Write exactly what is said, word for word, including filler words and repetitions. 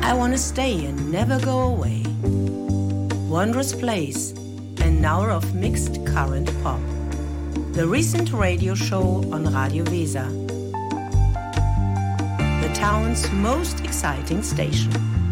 I wanna stay and never go away. Wondrous place, an hour of mixed current pop. The recent radio show on Radio Weser, the town's most exciting station.